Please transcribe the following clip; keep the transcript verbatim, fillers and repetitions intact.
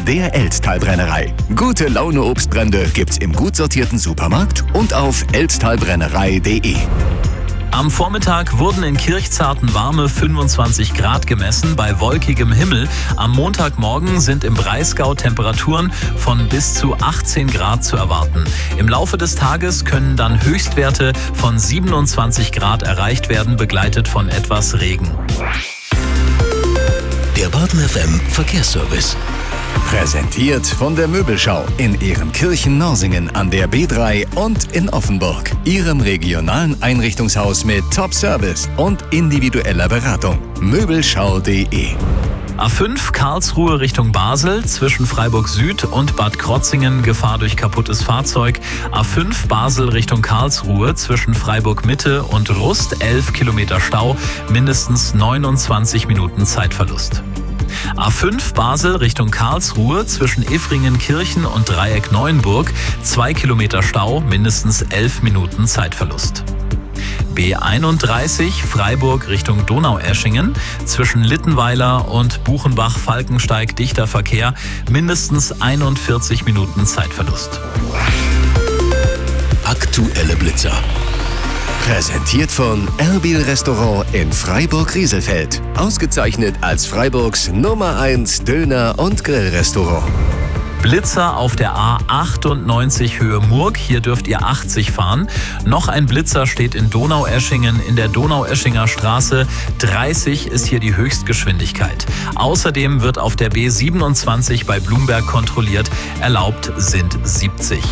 der Elsttalbrennerei. Gute Laune Obstbrände gibt's im gut sortierten Supermarkt und auf elsttalbrennerei punkt de. Am Vormittag wurden in Kirchzarten warme fünfundzwanzig Grad gemessen bei wolkigem Himmel. Am Montagmorgen sind im Breisgau Temperaturen von bis zu achtzehn Grad zu erwarten. Im Laufe des Tages können dann Höchstwerte von siebenundzwanzig Grad erreicht werden, begleitet von etwas Regen. Der Baden F M Verkehrsservice. Präsentiert von der Möbelschau in Ehrenkirchen-Norsingen an der B drei und in Offenburg. Ihrem regionalen Einrichtungshaus mit Top-Service und individueller Beratung. Möbelschau punkt de. A fünf Karlsruhe Richtung Basel, zwischen Freiburg Süd und Bad Krotzingen Gefahr durch kaputtes Fahrzeug. A fünf Basel Richtung Karlsruhe, zwischen Freiburg Mitte und Rust elf Kilometer Stau, mindestens neunundzwanzig Minuten Zeitverlust. A fünf Basel Richtung Karlsruhe, zwischen Effringen-Kirchen und Dreieck Neuenburg, zwei Kilometer Stau, mindestens elf Minuten Zeitverlust. B einunddreißig Freiburg Richtung Donaueschingen, zwischen Littenweiler und Buchenbach-Falkensteig dichter Verkehr, mindestens einundvierzig Minuten Zeitverlust. Aktuelle Blitzer. Präsentiert von Erbil Restaurant in Freiburg-Rieselfeld. Ausgezeichnet als Freiburgs Nummer eins Döner- und Grillrestaurant. Blitzer auf der A achtundneunzig Höhe Murg. Hier dürft ihr achtzig fahren. Noch ein Blitzer steht in Donaueschingen in der Donaueschinger Straße. dreißig ist hier die Höchstgeschwindigkeit. Außerdem wird auf der B siebenundzwanzig bei Blumberg kontrolliert. Erlaubt sind siebzig.